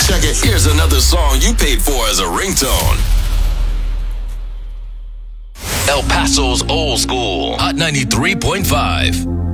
Check it. Here's another song you paid for as a ringtone. El Paso's Old School, Hot 93.5.